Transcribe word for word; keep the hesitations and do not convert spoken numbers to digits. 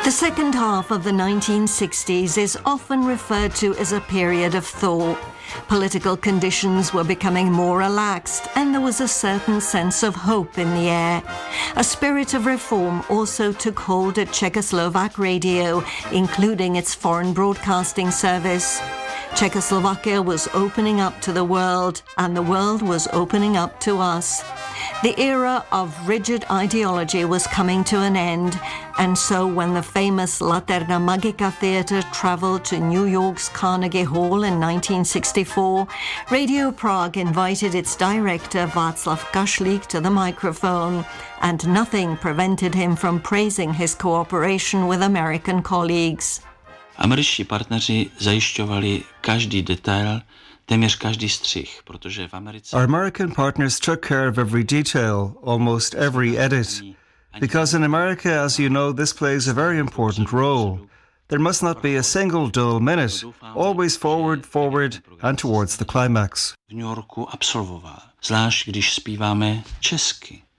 The second half of the nineteen sixties is often referred to as a period of thaw. Political conditions were becoming more relaxed and there was a certain sense of hope in the air. A spirit of reform also took hold at Czechoslovak radio, including its foreign broadcasting service. Czechoslovakia was opening up to the world and the world was opening up to us. The era of rigid ideology was coming to an end, and so when the famous Laterna Magica Theatre travelled to New York's Carnegie Hall in nineteen sixty-four, Radio Prague invited its director Václav Kašlík to the microphone, and nothing prevented him from praising his cooperation with American colleagues. Američtí partneři zajišťovali každý detail, téměř každý střih, protože v Americe... Our American partners took care of every detail, almost every edit. Because in America, as you know, this plays a very important role. There must not be a single dull minute, always forward, forward and towards the climax. V New Yorku absolvoval, zvlášť když zpíváme česky.